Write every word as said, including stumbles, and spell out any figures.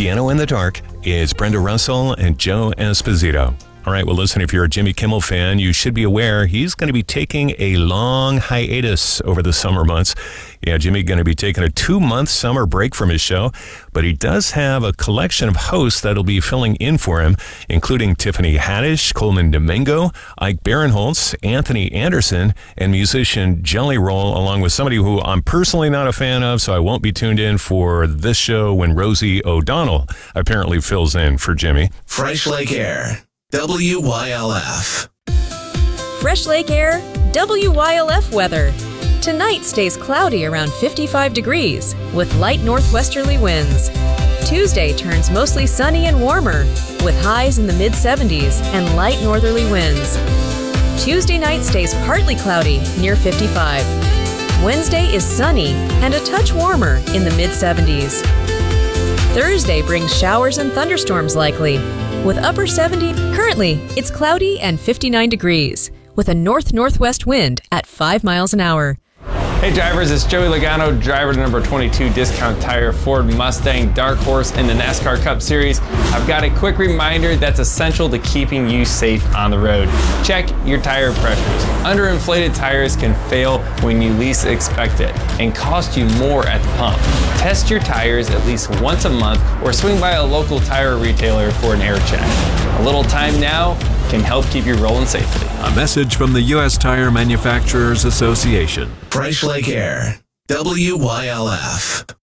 Piano in the Dark. It's Brenda Russell and Joe Esposito. All right, well, listen, if you're a Jimmy Kimmel fan, you should be aware he's going to be taking a long hiatus over the summer months. Yeah, Jimmy going to be taking a two-month summer break from his show, but he does have a collection of hosts that'll be filling in for him, including Tiffany Haddish, Coleman Domingo, Ike Barinholtz, Anthony Anderson, and musician Jelly Roll, along with somebody who I'm personally not a fan of, so I won't be tuned in for this show when Rosie O'Donnell apparently fills in for Jimmy. Fresh Lake Air. W Y L F. Fresh Lake Air, W Y L F weather. Tonight stays cloudy around fifty-five degrees with light northwesterly winds. Tuesday turns mostly sunny and warmer with highs in the mid seventies and light northerly winds. Tuesday night stays partly cloudy near fifty-five. Wednesday is sunny and a touch warmer in the mid seventies. Thursday brings showers and thunderstorms likely. With upper seventy, currently it's cloudy and fifty-nine degrees, with a north-northwest wind at five miles an hour. Hey drivers, it's Joey Logano, driver to number twenty-two Discount Tire Ford Mustang Dark Horse in the NASCAR Cup Series. I've got a quick reminder that's essential to keeping you safe on the road. Check your tire pressures. Underinflated tires can fail when you least expect it and cost you more at the pump. Test your tires at least once a month or swing by a local tire retailer for an air check. A little time now can help keep you rolling safely. A message from the U S Tire Manufacturers Association. Fresh Lake Air. W Y L F.